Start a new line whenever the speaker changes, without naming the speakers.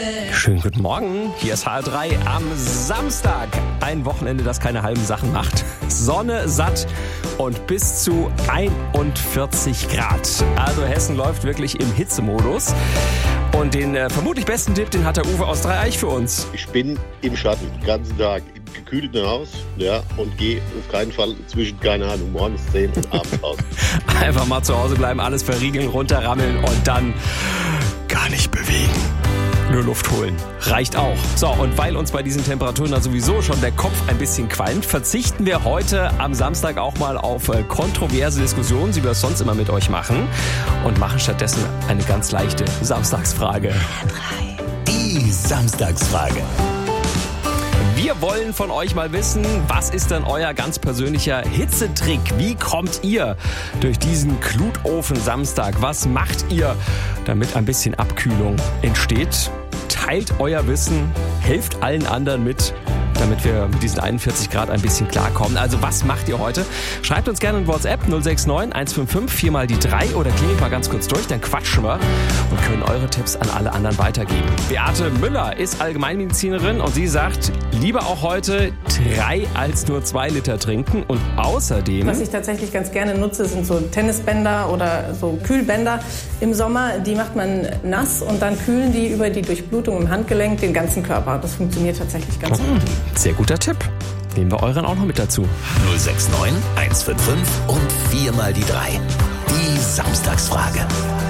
Schönen guten Morgen, hier ist HR3 am Samstag. Ein Wochenende, das keine halben Sachen macht. Sonne, satt und bis zu 41 Grad. Also Hessen läuft wirklich im Hitzemodus. Und den vermutlich besten Tipp, den hat der Uwe aus Dreieich für uns.
Ich bin im Schatten, den ganzen Tag im gekühlten Haus, und gehe auf keinen Fall zwischen, keine Ahnung, morgens 10 und abends raus.
Einfach mal zu Hause bleiben, alles verriegeln, runterrammeln und dann gar nicht bewegen. Nur Luft holen. Reicht auch. So, und weil uns bei diesen Temperaturen da sowieso schon der Kopf ein bisschen qualmt, verzichten wir heute am Samstag auch mal auf kontroverse Diskussionen, wie wir es sonst immer mit euch machen, und machen stattdessen eine ganz leichte Samstagsfrage.
Die Samstagsfrage.
Wir wollen von euch mal wissen, was ist denn euer ganz persönlicher Hitzetrick? Wie kommt ihr durch diesen Glutofen-Samstag? Was macht ihr, damit ein bisschen Abkühlung entsteht? Teilt euer Wissen, helft allen anderen mit, damit wir mit diesen 41 Grad ein bisschen klarkommen. Also was macht ihr heute? Schreibt uns gerne in WhatsApp 069 155 4 mal die 3 oder klingelt mal ganz kurz durch, dann quatschen wir und können eure Tipps an alle anderen weitergeben. Beate Müller ist Allgemeinmedizinerin und sie sagt, lieber auch heute 3 als nur 2 Liter trinken und außerdem...
Was ich tatsächlich ganz gerne nutze, sind so Tennisbänder oder so Kühlbänder im Sommer. Die macht man nass und dann kühlen die über die Durchblutung im Handgelenk den ganzen Körper. Das funktioniert tatsächlich ganz gut.
Sehr guter Tipp. Nehmen wir euren auch noch mit dazu.
069 155 und 4 mal die 3. Die Samstagsfrage.